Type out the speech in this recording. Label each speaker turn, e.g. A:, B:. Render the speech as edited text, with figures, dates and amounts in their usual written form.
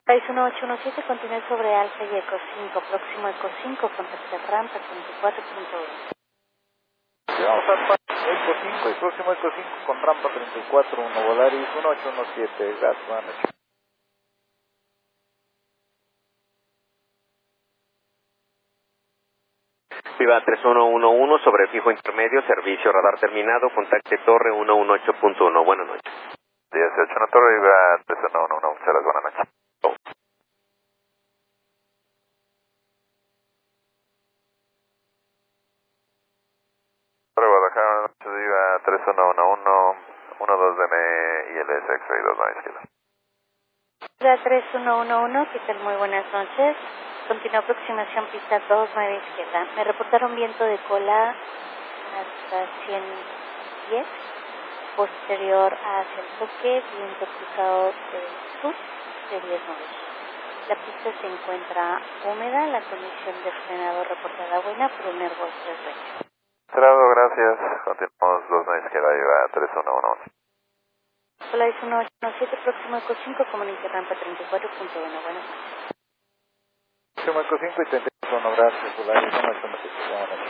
A: País 1817 continúa sobre Alfa y Eco 5, próximo Eco 5 con tercer rampa 34.1.
B: Vamos a Eco 5 y próximo Eco 5 con rampa 34.1, Volaris 1817, gracias, buenas noches.
C: Viva 3111 sobre fijo intermedio, servicio radar terminado, contacte torre 118.1, buenas noches.
B: 18 una torre, Viva 3111, muchas gracias, buenas noches. Guadalajara, Viva 3111, 12DN, ILS X-Ray 29 izquierda.
A: Viva 3111, ¿qué tal? Muy buenas noches. Continúa aproximación pista 29 izquierda. Me reportaron viento de cola hasta 110, posterior hacia el toque, viento cruzado del sur de 10 nubes. La pista se encuentra húmeda, la condición de frenado reportada buena por un Airbus 320.
B: Cerrado, gracias. Continuamos 29 izquierda, Viva 3111.
A: Polaris 1817, próximo Eco 5, comunique rampa 34.1. Buenas noches.
B: Próximo Eco 5 y 31, gracias, Polaris 1817, buenas noches.